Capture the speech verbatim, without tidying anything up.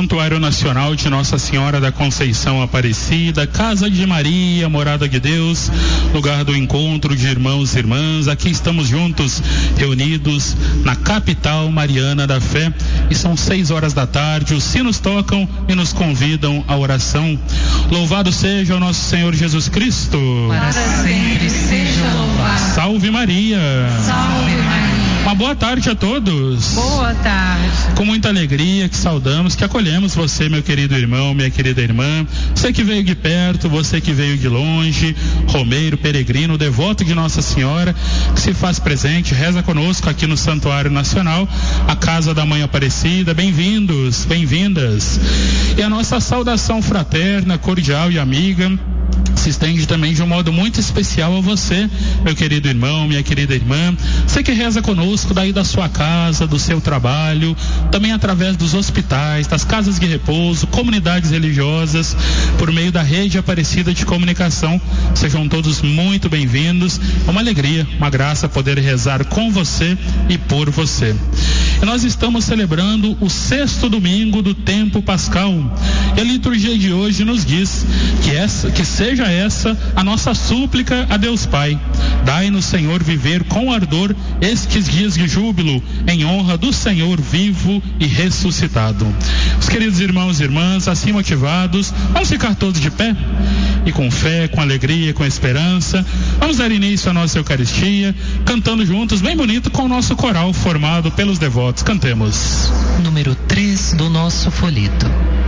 Santuário Nacional de Nossa Senhora da Conceição Aparecida, Casa de Maria, Morada de Deus, lugar do encontro de irmãos e irmãs. Aqui estamos juntos, reunidos na capital mariana da fé, e são seis horas da tarde. Os sinos tocam e nos convidam à oração. Louvado seja o nosso Senhor Jesus Cristo. Para sempre seja louvado. Salve Maria. Salve Maria. Uma boa tarde a todos. Boa tarde. Com muita alegria que saudamos, que acolhemos você, meu querido irmão, minha querida irmã, você que veio de perto, você que veio de longe, romeiro, peregrino, devoto de Nossa Senhora, que se faz presente, reza conosco aqui no Santuário Nacional, a Casa da Mãe Aparecida. Bem-vindos, bem-vindas. E a nossa saudação fraterna, cordial e amiga se estende também de um modo muito especial a você, meu querido irmão, minha querida irmã, você que reza conosco daí da sua casa, do seu trabalho, também através dos hospitais, das casas de repouso, comunidades religiosas, por meio da rede Aparecida de comunicação. Sejam todos muito bem-vindos. É uma alegria, uma graça poder rezar com você e por você. E nós estamos celebrando o sexto domingo do tempo pascal. E a liturgia de hoje nos diz que essa, que seja essa a nossa súplica a Deus Pai. Dai-nos, Senhor, viver com ardor estes dias de júbilo, em honra do Senhor vivo e ressuscitado. Os queridos irmãos e irmãs, assim motivados, vamos ficar todos de pé e com fé, com alegria, com esperança, vamos dar início à nossa Eucaristia, cantando juntos, bem bonito, com o nosso coral formado pelos devotos. Cantemos. Número três do nosso folheto.